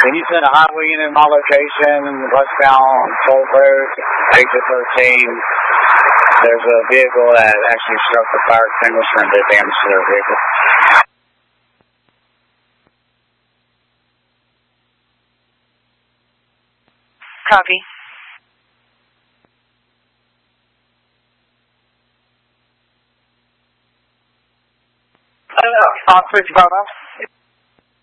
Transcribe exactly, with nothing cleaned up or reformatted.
Can you send a highway unit in my location, westbound Polk Road, exit thirteen? There's a vehicle that actually struck the fire extinguisher and did damage to their vehicle. Copy. Uh, Fox fifty-five.